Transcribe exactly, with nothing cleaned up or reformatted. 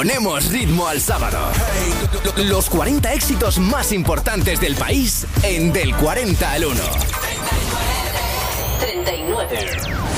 ponemos ritmo al sábado. Los cuarenta éxitos más importantes del país en Del cuarenta al uno. treinta y nueve.